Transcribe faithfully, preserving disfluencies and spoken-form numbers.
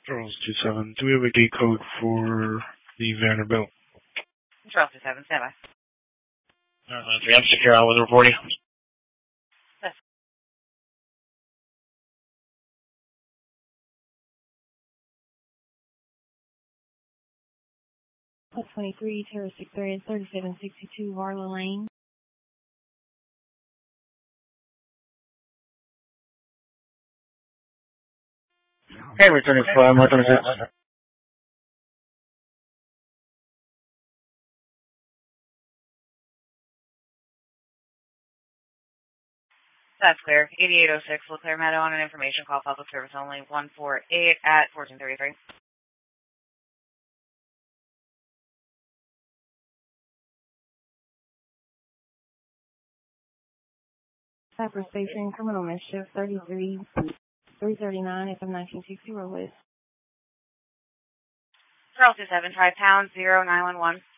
Charles two seven. Do we have a gate code for the Vanderbilt? Charles two seven, stand by. Uh, three, I'm secure out with reporting. Yes. twenty-three, Terrace Victoria, thirty-seven sixty-two, Harlow Lane. Hey, returning for one thirty-six. That's clear. eighty-eight oh six, LeClaire Meadow on an information call, public service only, one four eight at fourteen thirty-three. Cypress Station, Criminal Mischief, thirty-three, three thirty-nine, F M nineteen sixty, Road West. Charles two seven, try pound zero nine one one.